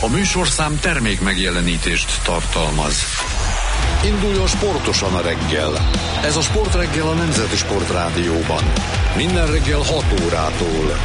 A műsorszám termék megjelenítést tartalmaz. Induljon sportosan a reggel. Ez a Sportreggel a Nemzeti Sportrádióban. Minden reggel 6 órától.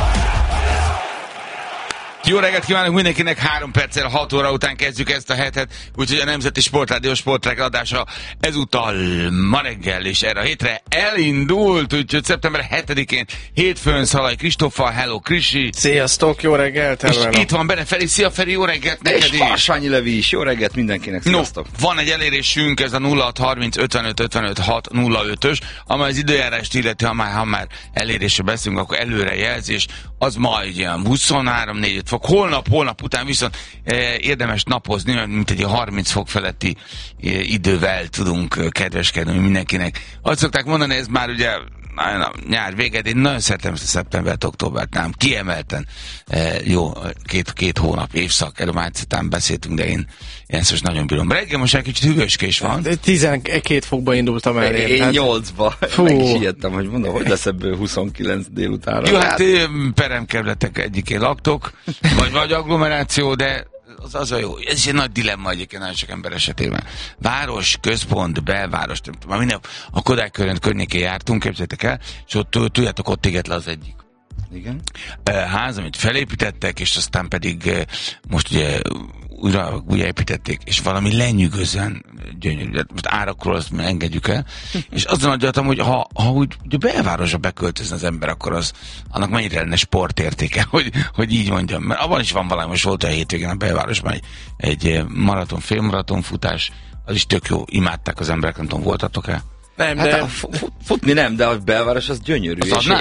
Jó reggelt kívánok mindenkinek, 3 perccel 6 óra után kezdjük ezt a hetet, úgyhogy a Nemzeti Sportrádió Sportreggel adása ezúttal ma reggel és erre a hétre elindult, úgyhogy szeptember 7-én hétfőn Szalai Kristóffal. Hello Krisi! Sziasztok, jó reggelt! És itt van benne Feri. Szia Feri, jó reggelt neked is! És Harsányi Levi is, jó reggelt mindenkinek, sziasztok! No, van egy elérésünk, ez a 0630 55 55 605-ös, amely az időjárást illeti, ha már elérésre beszélünk, akkor előre jelzés, az majd ilyen 23-4 fok. Holnap után viszont érdemes napozni, mint egy 30 fok feletti idővel tudunk kedveskedni mindenkinek. Azt szokták mondani, ez már ugye nyár véged, én nagyon szeretem ezt a szeptembert, októbert, nem, kiemelten jó, két hónap, évszak, erről már után beszéltünk, de én ezt most nagyon bírom. Reggel most egy kicsit hűvöskés van. 12 fokba indultam el. Én 8-ba. Meg is ijedtem, hogy mondom, hogy lesz ebből 29 délutánra. Jó, hát peremkerületek egyikén laktok, vagy agglomeráció, de az a jó. Ez is egy nagy dilemma egyébként nagyon sok ember esetében. Város, központ, belváros, már minden, a Kodály környékén jártunk, képzeljétek el, és ott tudjátok, ott éget le az egyik. Igen. Ház, amit felépítettek, és aztán pedig most ugye újra építették, és valami lenyűgözően gyönyörű. Most árakról azt engedjük el, és azon adjatom, hogy ha úgy belvárosra beköltözne az ember, akkor annak mennyire lenne sportértéke, hogy így mondjam. Mert abban is van valami, most volt a hétvégén a belvárosban egy félmaraton futás, az is tök jó, imádták az emberek, nem tudom, voltatok-e? Nem, hát de... futni nem, de a belváros az gyönyörű. Az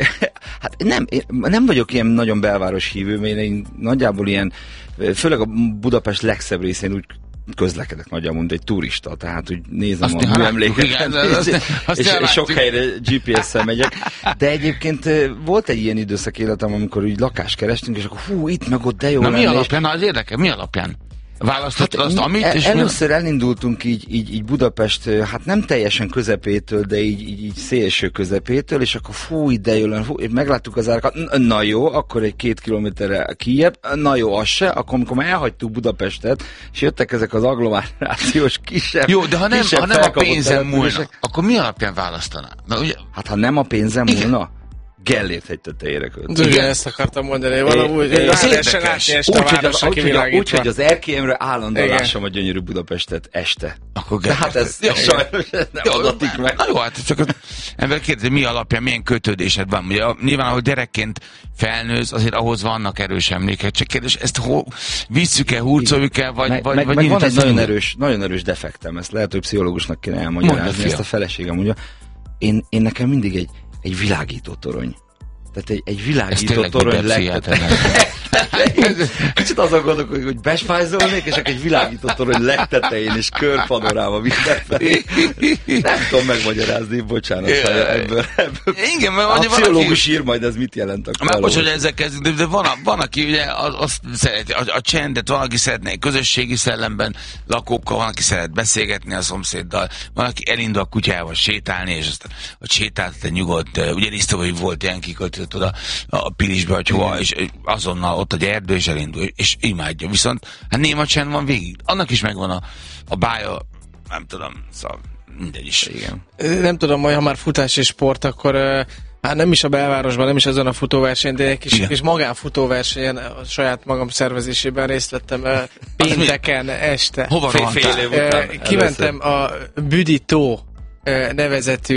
hát nem vagyok ilyen nagyon belváros hívő, mert én nagyjából ilyen, főleg a Budapest legszebb részén úgy közlekedek nagyjából, mint egy turista, tehát úgy nézem a műemléket, és sok helyre GPS-szel megyek. De egyébként volt egy ilyen időszak életem, amikor úgy lakást kerestünk, és akkor itt meg ott, de jó. Na mi alapján? Az érdekel, mi alapján? Választott azt, amit? Először elindultunk így Budapest, hát nem teljesen közepétől, de így szélső közepétől, és akkor ide jön, megláttuk az árakat, na jó, akkor egy 2 kilométerre kijebb, na jó, az se, akkor amikor már elhagytuk Budapestet, és jöttek ezek az agglomerációs kisebb. Jó, de ha nem a pénzem múlna, akkor mi alapján választaná? Ugye... Hát ha nem a pénzem múlna, Gellért hegy tetejére költ. Igen, ezt akartam mondani, valahogy lehessen látni este a városra kivilágítva. Úgyhogy az erkélyemre állandóan lássam a gyönyörű Budapestet este. Akkor de hát ez sajnos nem adatik meg. Na jó, hát csak az ember kérdezi, mi alapján, milyen kötődésed van. Ugye, nyilván, ahogy gyerekként felnősz, azért ahhoz vannak erős emlékek. Csak kérdés, ezt visszük el, hurcoljuk el, vagy meg van egy nagyon erős defektem, ezt lehet, hogy pszichológusnak kéne elmagyarázni, ezt a feleségem mondja. Én nekem mindig egy világító torony. Tehát egy világító torony legtetején. Kicsit azon gondolok, hogy bespájzolnék, és egy világító torony legtetején, és körpanoráma mindenfelé. Nem tudom megmagyarázni, bocsánat. Ebből. Igen, mert a pszichológus ír majd, ez mit jelent akkor. Már most, hogy ezzel kezdünk, de van, aki ugye azt szereti, a csendet, van, aki szeretne közösségi szellemben lakókkal, van, aki szeret beszélgetni a szomszéddal, van, aki elindul a kutyával sétálni, és aztán a sétált nyugodt, ugye Risztóvai volt ilyen kiköltözött oda a Pilisbe, vagy hova, és azonnal ott egy erdő, és elindul, és imádja. Viszont hát néma csend van végig. Annak is megvan a bája, nem tudom, szóval mindegy is. Igen. Nem tudom, majd ha már futás és sport, akkor hát nem is a belvárosban, nem is ezen a futóverseny, de egy kis magánfutóversenyen a saját magam szervezésében részt vettem pénteken este. Hova rohantál? Kimentem a Büdító nevezetű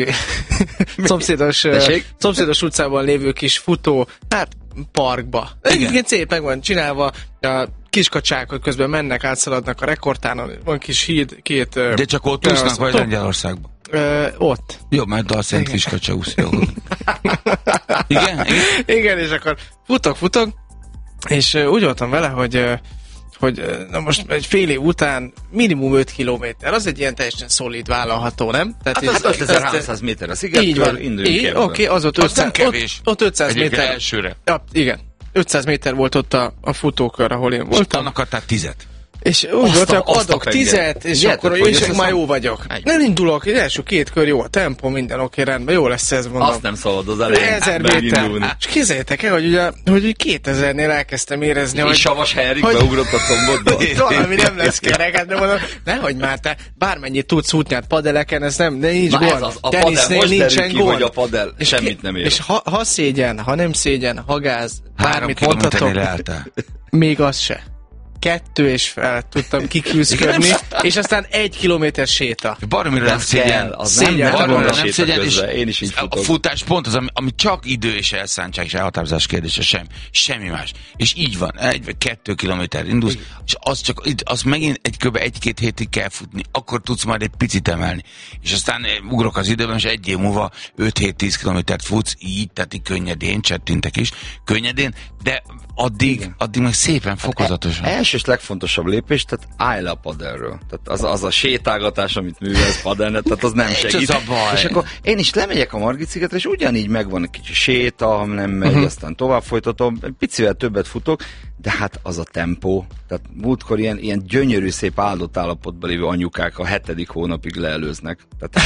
szomszédos utcában lévő kis futó, hát parkba. Egyébként szép meg van csinálva, a kiskacsákok közben mennek, átszaladnak a rekordtánon, van kis híd, két... De csak ott úsznak, vagy Lengyelországban? Ott. Jó, mert a Szent Kiskacsa úszja. Igen? Igen, és akkor futok, és úgy voltam vele, hogy na most egy fél év után minimum 5 kilométer, az egy ilyen teljesen szolid vállalható, nem? Tehát hát 5300 méter a szigetről, induljunk el. Oké, az ott 500, ott 500 méter. Elsőre. Ja, igen. 500 méter volt ott a futókör, ahol én voltam. És annak adtál 10-et? És úgy volt, hogy adok 10, és akkor én már jó vagyok. Nem indulok, az első 2 kör jó, a tempó, minden oké, rendben, jó lesz ez, mondom. Azt nem szabad az elején 1000 méter. És képzeljétek el, hogy 2000-nél elkezdtem érezni, hogy... És Savas Henrik beugrott a combodba. Valami nem lesz kereket, de mondom, nehogy már te bármennyit tudsz útnyát padeleken, ez nem, de nincs gond. Tenisznél nincsen gond. Hogy a padel semmit nem ér. És ha szégyen, ha nem szégyen, ha gáz, bármit mondhatok, még az se. 2,5 tudtam kiküzdködni, és aztán 1 kilométer séta. Baromira nem szégyen. Nem szégyen, és én is így futok. A futás pont az, ami csak idő és elszántság és elhatározás kérdése, semmi más. És így van, 1 vagy 2 kilométer indulsz, és az megint kb. 1-2 hétig kell futni, akkor tudsz majd egy picit emelni. És aztán ugrok az időben, és 1 év múlva 5-7-10 kilométert futsz, így, tehát így könnyedén, csettintek is, könnyedén, de addig meg szépen, fokozatosan. Első és legfontosabb lépés, tehát állj le a padelről. Tehát az a sétálgatás, amit művelsz padelnet, tehát az nem segít. És akkor én is lemegyek a Margit szigetre, és ugyanígy megvan egy kicsi séta, ha nem megy, aztán tovább folytatom, picivel többet futok, de hát az a tempó, tehát múltkor ilyen gyönyörű, szép áldott állapotban lévő anyukák a 7. hónapig leelőznek.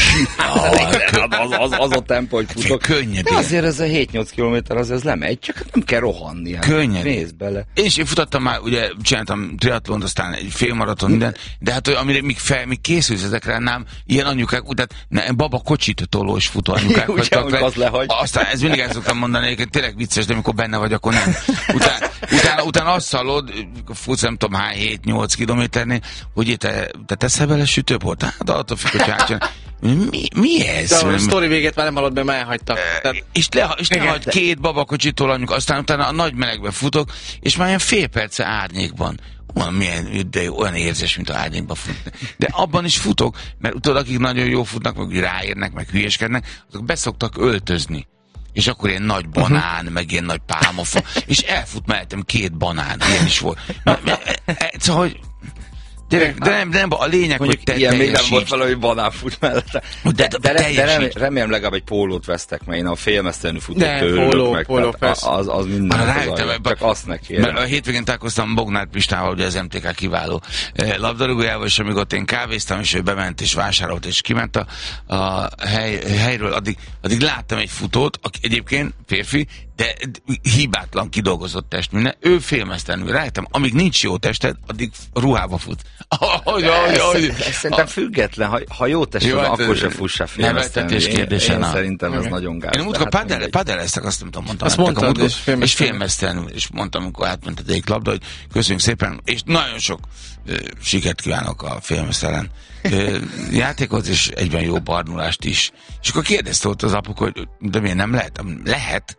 Tehát az a tempó, hogy futok. De azért ez a 7-8 kilométer azért lemegy, csak nem kell rohanni. Hát. Könnyed. Nézd bele. Én futottam már, ugye csináltam triatlont, aztán egy félmaraton, minden, de hát amire még készülsz ezekre, nem, ilyen anyukák, tehát baba kocsit tolós futó anyukák vagytak le. Az lehagy. Aztán ez mindig el szoktam mondani, egyébként tényleg vicces, de amikor benne vagy, akkor nem. Utána azt hallod, futsz nem tudom hány 7-8 kilométernél, hogy te teszel bele sütőbort? Hát attól függ, hogy átjön. Mi ez? De a sztori végét már nem hallod be, már elhagytak. És lehagy 2 babakocsitól anyuk, aztán utána a nagy melegbe futok, és már ilyen fél perce árnyékban. Olyan érzés, mint a árnyékban futni. De abban is futok, mert tudod, akik nagyon jól futnak, meg ráérnek, meg hülyeskednek, azok beszoktak öltözni. És akkor ilyen nagy banán, meg ilyen nagy pálmafa, és elfut mellettem 2 banán, ilyen is volt. Szóval, hogy de nem, a lényeg, mondjuk, hogy te ilyen még nem volt valami banán fut mellette. De remélem legalább egy pólót vesztek, mert én a félmeztelenül futok tőlük meg. Póló, az minden csak azt ne kérem. Mert a hétvégén találkoztam Bognár Pistával, ugye az MTK kiváló labdarúgójával, és amíg ott én kávéztam, és ő bement és vásárolt, és kiment a helyről, addig láttam egy futót, aki egyébként férfi, de hibátlan kidolgozott test minden. Ő félmeztelenül rájöttem, amíg nincs jó tested, addig ruhába fut. Szerintem független, ha jó tested van, akkor se fussa félmeztelenül. Én szerintem ez nagyon gáz. Én múltkor padeleztek, azt nem tudom, mondtam. Azt mondtad, és félmeztelenül. És mondtam, amikor átment az egyik labda, hogy köszönjük szépen, és nagyon sok sikert kívánok a félmeztelen játékot, és egyben jó barnulást is. És akkor kérdezte ott az apuk, hogy de miért nem lehet? Lehet.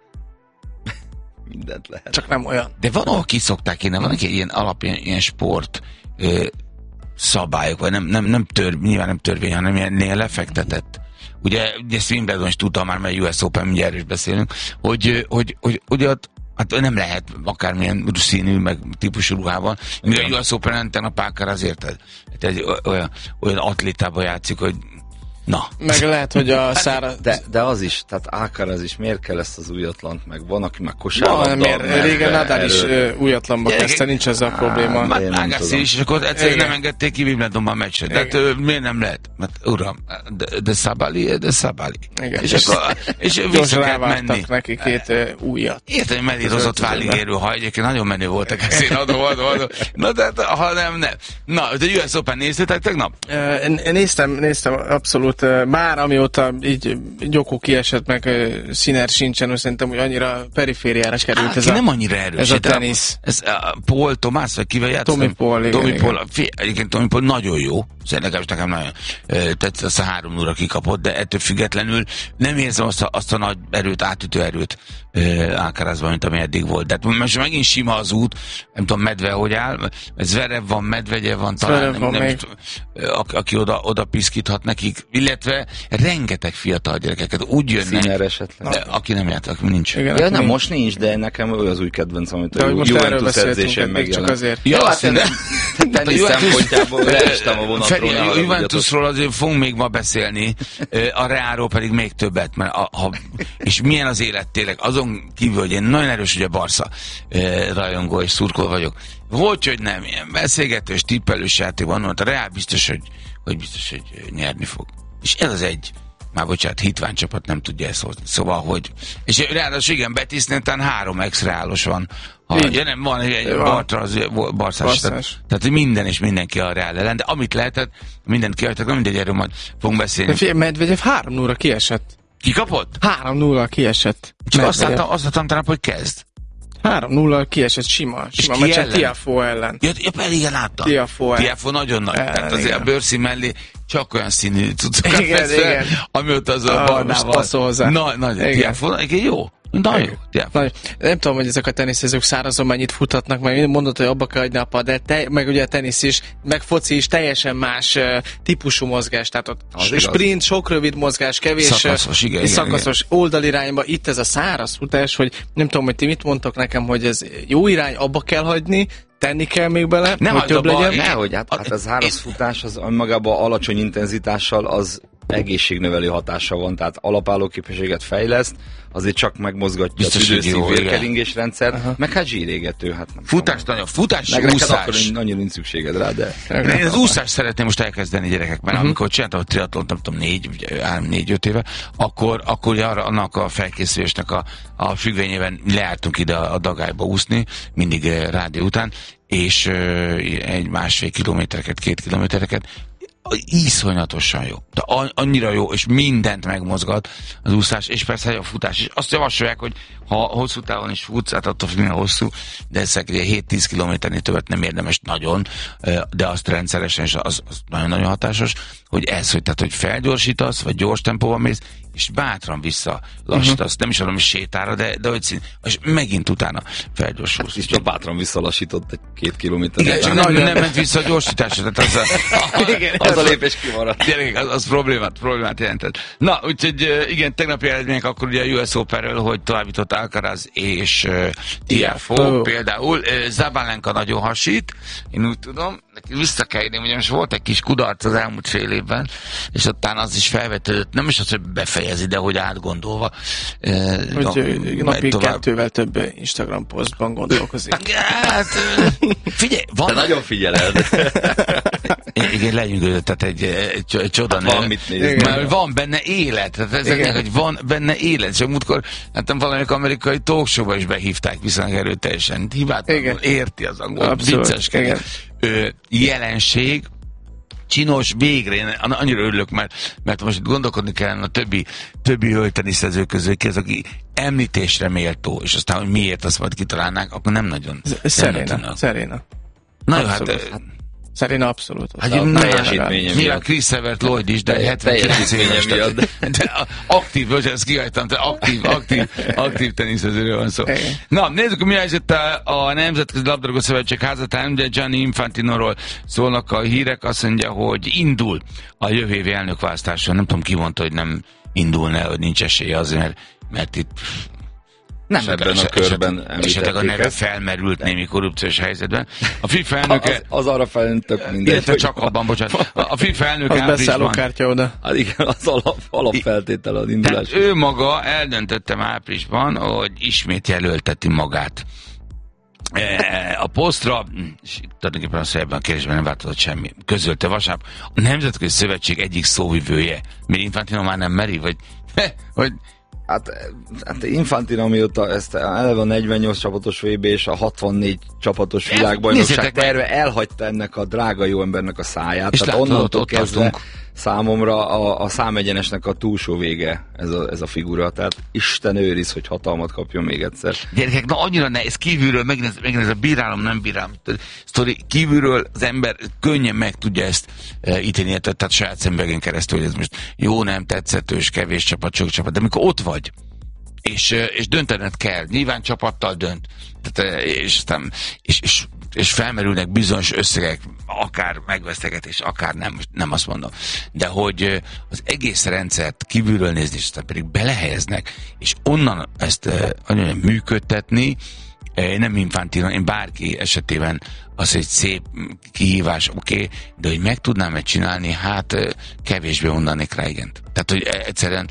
Mindent lehet. Csak nem olyan. De van, ahol kiszokták innen, van ilyen ilyen sport szabályok, vagy nyilván nem törvény, hanem ilyen lefektetett. Ugye Wimbledon is tudtam már, mert US Open, mindjárt is beszélünk, hogy ott hát nem lehet akármilyen színű, meg típusú ruhában. Míg a US Open-en tegnap Alcaraz érted? Olyan atlétában játszik, hogy na. Meg lehet, hogy a száraz... De az is, tehát Alcaraz is, miért kell ezt az újatlant, meg van, aki már kosárlabda. Régen Nadal is újatlanba kezdte, nincs ezzel a probléma. Agassi is, és akkor egyszerűen nem engedték ki Wimbledonban a meccset. De miért nem lehet? Mert uram, de Sabali. És vissza kell menni. Neki 2 újat. Érted, hogy medírozott váligérő, ha egyébként nagyon menő voltak ezt én adom. Na, de ha nem. Na, de US Open néztétek tegnap? Néztem abszolút. Bár amióta így Gyokó kiesett, meg Sinner sincsen, szerintem, hogy annyira perifériára került ez nem annyira erős. Ez a tenisz. Ez Paul Tomás, vagy kivel játszom? Tommy Paul. Egyébként Tommy Paul nagyon jó. Legalábbis nekem nagyon tetszett, azt a 3-0-ra kikapott, de ettől függetlenül nem érzem azt a nagy erőt, átütő erőt Alcarazban, mint ami eddig volt. De most megint sima az út, nem tudom, Medve hogy áll, Zverev van, Medvegyev van, talán aki oda piszkíthat nekik, illetve rengeteg fiatal gyerekeket úgy jönnek. Sinner esetleg. Aki nem járt, aki nincs. Igen, nem, most nincs, de nekem ő az új kedvenc, amit a Juventus edzésén megjelent. Csak azért. Ja, Tennis szempontjából leestem a vonatról. A Juventusról azért fogunk még ma beszélni, a Realról pedig még többet, mert és milyen az élet tényleg, azon kívül, hogy én nagyon erős ugye Barca rajongó és szurkoló vagyok. Hogy nem, ilyen beszélgetős, tippelős játék van, mert a Real biztos, hogy nyerni fog. És ez az egy, már bocsánat, hitvány csapat nem tudja ezt hozni. Szóval, hogy... És ráadásul igen, Betisnél talán 3 ex-reálos van. Nem, van egy Barcás. Tehát minden és mindenki a Reál ellen, de amit lehetett, mindent kihagytak, nem mindegy, erről majd fogunk beszélni. Medvegyev 3-0-ra kiesett. Ki kapott? 3-0-ra kiesett. Csak azt láttam talán, hogy kezd. 3-0-ra kiesett sima meccset Tiafoe ellen. Ja, pedig igen, láttam. Tiafoe nagyon nagy. Tehát azért a bőrszi mellé csak olyan színű cuccokat vesz fel, amióta az a barnával. Nagyon. Tiafoe, jó. Nagyon jó. Nem tudom, hogy ezek a teniszezők szárazon mennyit futatnak, meg mondod, hogy abba kell hagyni a padet, meg ugye a tenisz is, meg foci is teljesen más típusú mozgás. Tehát ott sprint, sok rövid mozgás, kevés szakaszos oldalirányba. Itt ez a száraz futás, hogy nem tudom, hogy ti mit mondtok nekem, hogy ez jó irány, abba kell hagyni, tenni kell még bele, hogy több legyen. Nehogy, hát a száraz futás az magában alacsony intenzitással az egészségnövelő hatása van, tehát alapállóképességet fejleszt, azért csak megmozgatja a tüdő-szív-vérkeringés rendszer, meg hát zsírégető. Hát nem futás és úszás. Akkor annyira nincs szükséged rá, de... Én az úszást szeretném most elkezdeni, gyerekek, mert amikor csináltam a triatlont, nem tudom, 4-5 éve, akkor annak a felkészülésnek a függvényében leálltunk ide a Dagályba úszni, mindig rádió után, és 1,5 kilométereket, 2 kilométereket, iszonyatosan jó. De annyira jó, és mindent megmozgat az úszás, és persze a futás is. Azt javasolják, hogy ha hosszú távon is futsz, hát attól függően hosszú, de ezek 7-10 kilométernél többet nem érdemes nagyon, de azt rendszeresen, és az nagyon-nagyon hatásos, hogy felgyorsítasz, vagy gyors tempóban mész, és bátran visszalassítasz. Nem is mondom, hogy sétára, de hogy és megint utána felgyorsulsz. És csak bátran visszalassított egy 2 kilométer. Igen, csak nem ment vissza a gyorsításra. Az a lépés kimaradt. Az problémát jelentett. Na, úgyhogy igen, tegnapi eredmények akkor ugye a US Openről, hogy továbbított Alcaraz és Tiafoe például. Zabalenka nagyon hasít, én úgy tudom, neki vissza kell írni, ugyanis volt egy kis kudarc az elmúlt fél évben, és ottan az is felvetődött, nem is az, hogy befejezi, de hogy átgondolva. Hogy napi 2-vel több Instagram posztban gondolkozik. Hát, figyelj, van... Te nagyon figyeled. Igen, legyünk, tehát egy csoda nő. Van mit nézni. Mert van benne élet, tehát ezeknek, hogy van benne élet, és múltkor, hát valamelyik amerikai talkshowba is behívták viszonylag erőteljesen. Hibátlanul érti az angol, vicceskedik. Jelenség, csinos, végre, én annyira örülök, mert most gondolkodni kellene a többi hölgyteniszező közül, ki az, aki említésre méltó, és aztán, hogy miért azt majd kitalálnánk, akkor nem nagyon. Szeréna. Na jó, hát Szeréna abszolút. Teljesítménye miatt. Chris Evert Lloyd is, de 79 éves. De aktív, ezt kihagytam, aktív teniszezőről van szó. Na, nézzük, mi helyzet a Nemzetközi Labdarúgó Szövetség házatán, ugye Gianni Infantinoról szólnak a hírek, azt mondja, hogy indul a jövő évi elnökválasztáson. Nem tudom, ki mondta, hogy nem indulna, hogy nincs esélye azért, mert itt nem ebben a körben esetleg a neve felmerült némi korrupciós helyzetben. A FIFA elnöke... Az arra felintök mindegy. Illetve csak abban, bocsánat. A FIFA elnöke áprilisban... Az beszállókártya oda. Hát igen, az alapfeltétel az indulás. Tehát ő maga eldöntötte áprilisban, hogy ismét jelölteti magát a posztra, és tulajdonképpen azt, hogy ebben a kérdésben nem változott semmi. Közölte vasárnap a Nemzetközi Szövetség egyik szóvivője. Miért Infantino már nem meri? Vagy Hát Infantino, amióta ezt eleve a 48 csapatos VB és a 64 csapatos világbajnokság terve elhagyta ennek a drága jó embernek a száját. És tehát onnantól kezdve számomra a számegyenesnek a túlsó vége ez a figura. Tehát Isten őriz, hogy hatalmat kapjon még egyszer. Gyerekek, na annyira nehéz megint ez a bírálom, nem bírálom sztori, kívülről az ember könnyen meg tudja ezt ítélni, tehát saját szemüvegén keresztül, hogy ez most jó, nem tetszetős, kevés csapat, sok csapat, de amikor ott vagy, és döntened kell, nyilván csapattal dönt, tehát, és felmerülnek bizonyos összegek, akár megvesztegetés, akár nem azt mondom. De hogy az egész rendszert kívülről nézni, és aztán pedig belehelyeznek, és onnan ezt működtetni, nem Infantino, én bárki esetében az egy szép kihívás, oké, de hogy meg tudnám-e csinálni, hát kevésbé mondanék rá igent. Tehát, hogy egyszerűen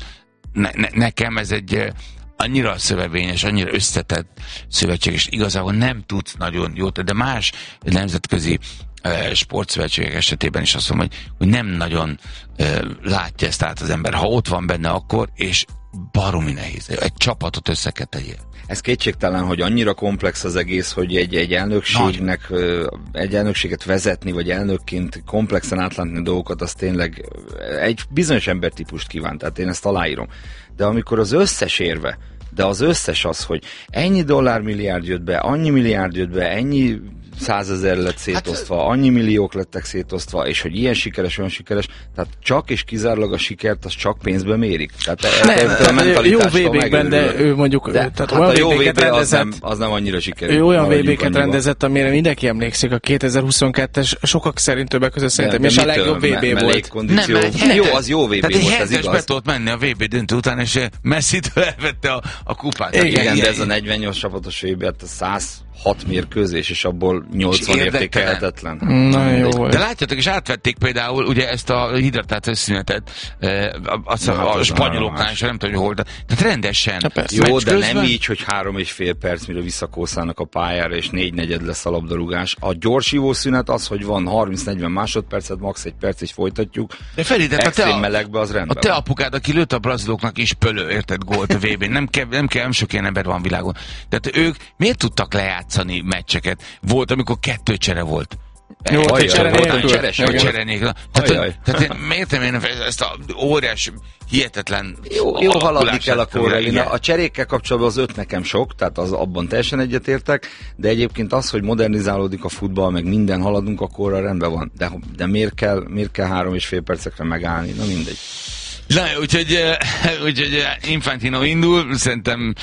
nekem ez egy annyira szövevényes, annyira összetett szövetség, és igazából nem tudsz nagyon jót, de más nemzetközi sportszövetségek esetében is azt mondom, hogy nem nagyon látja ezt át az ember. Ha ott van benne, akkor, és baromi nehéz. Egy csapatot össze kell tegyél. Ez kétségtelen, hogy annyira komplex az egész, hogy egy elnökségnek, egy elnökséget vezetni, vagy elnökként komplexen átlátni a dolgokat, az tényleg egy bizonyos embertípust kíván, tehát én ezt aláírom. De amikor az összes érve, de az összes az, hogy ennyi dollármilliárd jött be, annyi milliárd jött be, ennyi 100 000 lett szétosztva, annyi milliók lettek szétosztva, és hogy ilyen sikeres, olyan sikeres, tehát csak és kizárólag a sikert, az csak pénzben mérik. Tehát jó VB-kben, de ő mondjuk tehát a jó VB az nem annyira sikeres. Ő olyan VB-ket rendezett, amire mindenki emlékszik, a 2022-es, sokak szerint többek között szerintem, és a legjobb VB volt. Jó, az jó VB volt, ez igaz. Be tudott menni a VB döntő után, és Messi-től elvette a kupát. Igen, de ez a 48 csapatos VB, hát a 106 mérkőzés, és abból 80 értékelhetetlen. De látjátok, és átvették például ugye ezt a hidratációs szünetet a spanyoloknál, és nem tudom, hogy hol. Tehát rendesen. Jó, de nem így, hogy 3,5 perc, mire visszakószálnak a pályára, és 4/4 lesz a labdarúgás. A gyorsívó szünet az, hogy van 30-40 másodpercet, max. 1 perc, és folytatjuk. De Feri, extrém melegbe az rendben. A te apukád, aki lőtt a braziloknak is pölő, érted, gólt a VB-n. Nem sok ilyen ember van világon. Tehát ők miért tudtak lejátszani meccseket? Volt, amikor 2 csere volt. Jó, csere nélkül. Tehát miért én ezt a óriás, hihetetlen jó haladni kell a korra. A cserékkel kapcsolatban az 5 nekem sok, tehát az abban teljesen egyetértek, de egyébként az, hogy modernizálódik a futball, meg minden haladunk a korra, rendben van. De miért kell 3,5 percekre megállni? Na mindegy. Na, úgyhogy Infantino indul, szerintem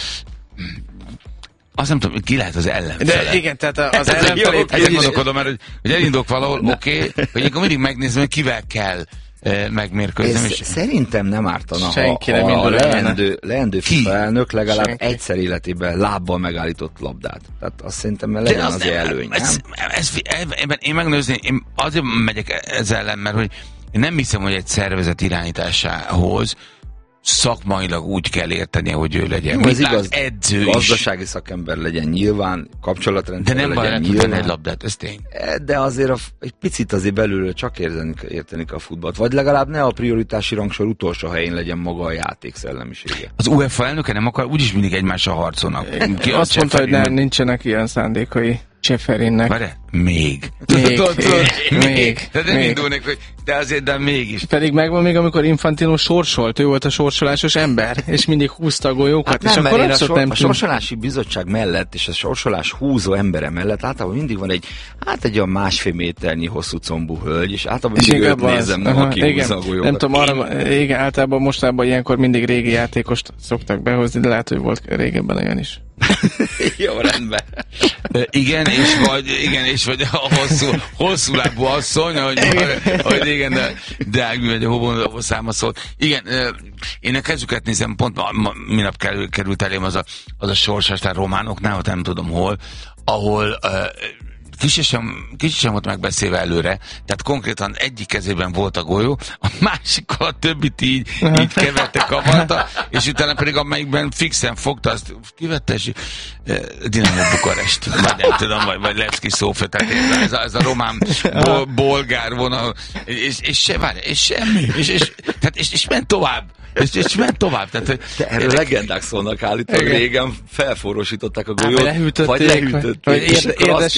azt nem tudom, ki lehet az ellenfele. De igen, tehát az ellenfele... Ezért gondolkodom, mert hogy elindulok valahol, oké, hogy akkor mindig megnézem, hogy kivel kell megmérkőzni. Szerintem nem ártana, ha a leendő FIFA elnök legalább egyszer életében lábbal megállított labdát. Tehát azt szerintem legyen az előny, nem? Én megnézni, én azért megyek ezzel ellen, mert hogy én nem hiszem, hogy egy szervezet irányításához szakmailag úgy kell érteni, hogy ő legyen. Ez igaz, edző gazdasági szakember legyen nyilván, kapcsolatrendszer legyen nyilván. De nem baj, egy labdát, ez tény. De azért egy picit azért belőle csak érteni a futballt. Vagy legalább ne a prioritási rangsor utolsó helyén legyen maga a játék szellemisége. Az UEFA elnöke nem akar, úgyis mindig egymással harcolnak. Azt mondta, hogy nincsenek ilyen szándékai. Cseferinnek. Várj, még. De nem indulnék, hogy de azért, de mégis. Pedig megvan még, amikor Infantino sorsolt, ő volt a sorsolásos ember, és mindig húzta a golyókat, hát és nem, akkor a sorsolási bizottság mellett, és a sorsolás húzó embere mellett általában mindig van egy olyan 1,5 méternyi hosszú combú hölgy, és általában mindig őt nézem, nem aki húzza a golyókat. Nem tudom, igen, általában mostában ilyenkor mindig régi játékost szoktak behozni, de lehet, hogy volt régebben olyan is. Jó, rendben. Igen, és vagy a hosszú lábú asszony, hogy igen, de a hobon száma szólt. Igen, én a kezüket nézem, pont minap került elém az a sorsás, tehát románoknál, ott nem tudom hol, ahol kicsit sem volt megbeszélve előre, tehát konkrétan egyik kezében volt a golyó, a másikkal a többit így keverte, kavarta, és utána pedig amelyikben fixen fogta, azt kivette, és Dinamo Bukarest, vagy nem tudom, vagy Levski Szófia, tehát ez a román bolgár vonal, és semmi, és ment tovább. És ment tovább. Tehát, erről legendák szólnak állítólag, régen felforrósították a golyót, vagy lehűtötték.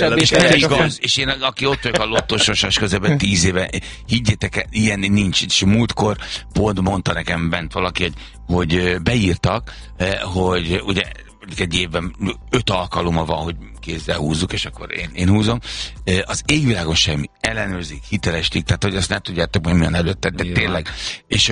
És én, aki ott vagyok a lottósosás közben 10 éve, higgyétek, ilyen nincs. És múltkor pont mondta nekem bent valaki, hogy beírtak, hogy ugye egy évben 5 alkalommal van, hogy kézzel húzzuk, és akkor én húzom. Az égvilágon semmi ellenőrzik, hitelesítik, tehát hogy azt nem tudjátok, hogy milyen előtte, de tényleg. És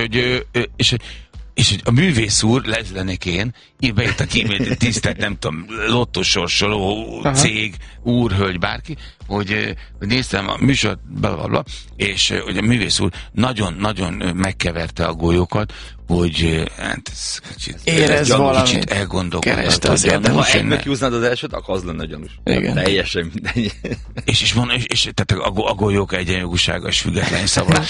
hogy a művész úr, lennék én beírta ki, tisztelt, nem tudom, lottósorsoló cég, úr, hölgy, bárki, hogy néztem a műsort, blablabla, és hogy a művész úr nagyon-nagyon megkeverte a golyókat, hát ez érez valamit. Kicsit elgondolkodni. Ha egynek húznád az elsőt, akkor az lenne gyanús. Teljesen mindegy. És tehát a golyók egyenjogúsága és független szabad.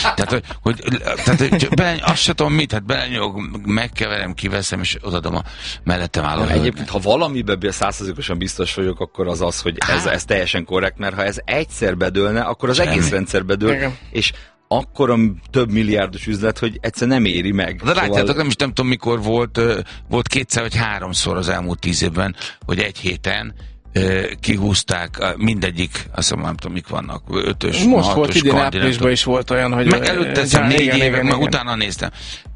Tehát azt se tudom mit, hát belenyog, megkeverem, kiveszem, és odadom a mellettem álló. Egyébként, ha valamiben 100%-osan biztos vagyok, akkor az, hogy ez teljesen korrekt, mert ha ez egyszer bedőlne, akkor az egész rendszer bedől, és akkor több milliárdos üzlet, hogy egyszer nem éri meg. De látjátok, nem tudom mikor volt 2 vagy 3 az elmúlt 10 évben, hogy egy héten kihúzták mindegyik, azt mondom, nem tudom, mik vannak, 5-ös, most volt idén áprilisban is volt olyan, hogy... Meg előtte 4 évek, meg utána néztem.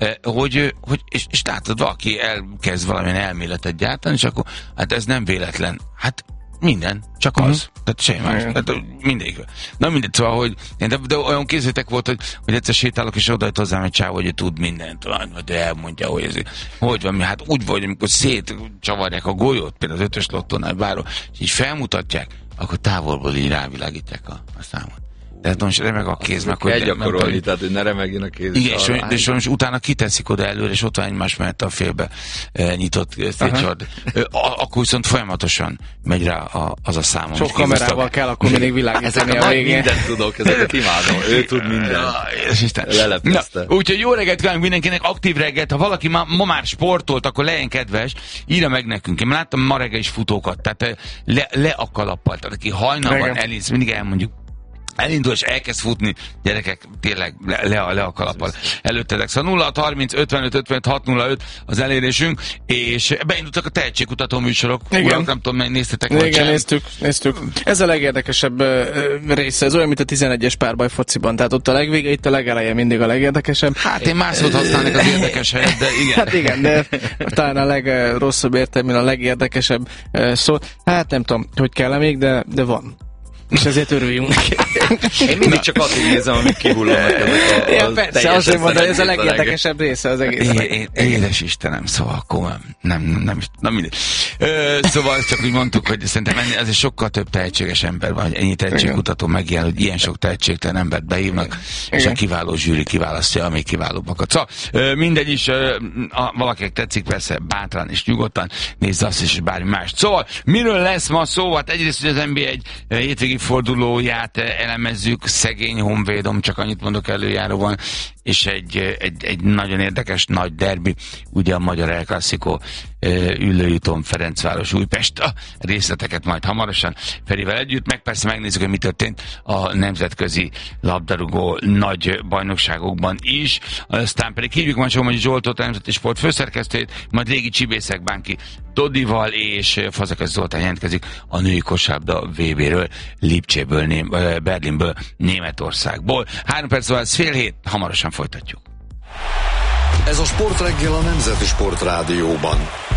És látod, valaki elkezd valamilyen elméletet gyártani, és akkor, hát ez nem véletlen. Hát minden, csak az. Tehát semmi más. Tehát mindig. Na mindegy, szóval, de olyan készítek volt, hogy egyszer sétálok, és odajött hozzám egy csáv, hogy tud mindent, de elmondja, hogy ez hogy van, hát úgy vagy, amikor szétcsavarják a golyót, például az 5-ös lottónál bárhol, és így felmutatják, akkor távolból így rávilágítják a számot. Tehát most remeg a kéz, meg hogy... gyakorolni, tehát hogy ne remegjen a kéz. Igen, és most utána kiteszik oda előre, és ott van egymás mellett a félbe nyitott szétcsord. Akkor viszont folyamatosan megy rá az a számom. Sok kamerával kell akkor mindig világítani a végén. Mindent tudok, ezeket imádom. Ő tud mindent. Lelepezte. Úgyhogy jó reggelt kívánunk mindenkinek, aktív reggelt. Ha valaki ma már sportolt, akkor legyen kedves, írja meg nekünk. Én láttam ma reggel is futókat, tehát le a kalappal. Tehát aki hajnalban elindul, mindig elmondjuk, elindul és elkezd futni, gyerekek, tényleg le a kalappal előttetek. Szóval 0630 55 55 605 az elérésünk, és beindultak a tehetségkutató műsorok. Urak, nem tudom, néztetek vagy sem. Néztük. Ez a legérdekesebb része, ez olyan, mint a 11-es párbaj fociban, tehát ott a legvége, itt a legeleje mindig a legérdekesebb. Hát én más szót használnék az érdekes helyet, de igen. Hát igen, de talán a legrosszabb értelemben a legérdekesebb szó. Hát nem tudom, hogy kell még, de van. És ezért örüljünk neki. Én mindig csak azt nézem, amik kihullanak ezek a persze, azért mondom, hogy ez a legérdekesebb része az egész. Édes Istenem, szóval akkor nem mindegy. Szóval csak úgy mondtuk, hogy szerintem ezért sokkal több tehetséges ember van, hogy ennyi tehetségkutató megjel, hogy ilyen sok tehetségtelen embert beívnak, és a kiváló zsűri kiválasztja a még kiválóbbakat. Szóval mindegy is, valakinek tetszik, persze bátran és nyugodtan nézze azt is, és bármi más. Szóval miről lesz ma szó? Hát egyrészt, hogy az NBA egy hétvégi fordulóját elemezzük, szegény Honvédom, csak annyit mondok előjáróban, és egy nagyon érdekes nagy derbi, ugye a magyar El Clasico, Üllőjuton, Ferencváros, Újpest, a részleteket majd hamarosan Ferivel együtt, meg persze megnézzük, hogy mi történt a nemzetközi labdarúgó nagy bajnokságokban is, aztán pedig hívjuk majd Somogyi Zsoltot, a Nemzeti Sport főszerkesztőjét, majd régi csibészek Bánki Dodival, és Fazekas Zoltán jelentkezik a női kosárlabda VB-ről, Lipcséből, Berlinből, Németországból. 3 perc van, 6:30, hamarosan folytatjuk. Ez a Sportreggel a Nemzeti Sport Rádióban.